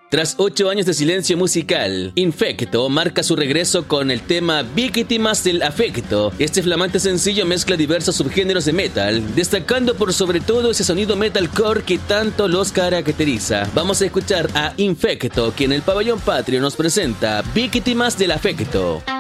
Tras 8 años de silencio musical, Infecto marca su regreso con el tema Víctimas del Afecto. Este flamante sencillo mezcla diversos subgéneros de metal, destacando por sobre todo ese sonido metalcore que tanto los caracteriza. Vamos a escuchar a Infecto, quien en el Pabellón Patrio nos presenta Víctimas del Afecto.